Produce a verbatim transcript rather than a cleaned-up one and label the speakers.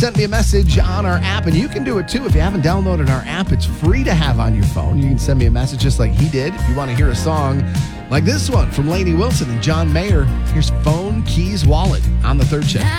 Speaker 1: Sent me a message on our app, and you can do it too. If you haven't downloaded our app, it's free to have on your phone. You can send me a message just like he did. If you want to hear a song like this one from Lainey Wilson and John Mayer, here's Phone Keys Wallet on the Third Shift.